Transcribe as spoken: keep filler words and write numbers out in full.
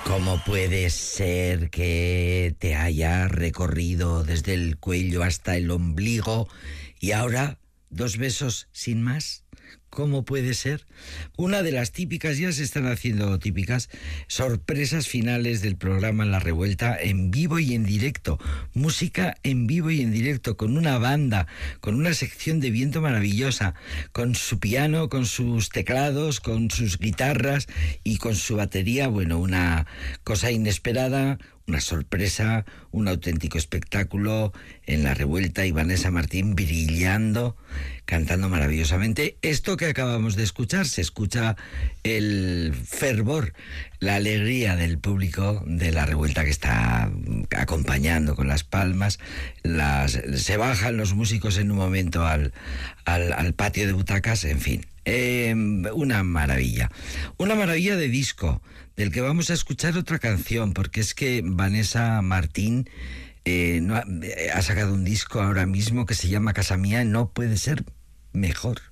¿Cómo puede ser que te haya recorrido desde el cuello hasta el ombligo y ahora dos besos sin más? ¿Cómo puede ser? Una de las típicas, ya se están haciendo típicas, sorpresas finales del programa La Revuelta en vivo y en directo. Música en vivo y en directo, con una banda, con una sección de viento maravillosa, con su piano, con sus teclados, con sus guitarras y con su batería. Bueno, una cosa inesperada, una sorpresa, un auténtico espectáculo en La Revuelta, y Vanessa Martín brillando, cantando maravillosamente. Esto que acabamos de escuchar, se escucha el fervor, la alegría del público de La Revuelta, que está acompañando con las palmas. Las, se bajan los músicos en un momento al, al, al patio de butacas, en fin. Eh, una maravilla, una maravilla de disco, del que vamos a escuchar otra canción, porque es que Vanessa Martín eh, no ha, ha sacado un disco ahora mismo que se llama Casa Mía. No puede ser mejor.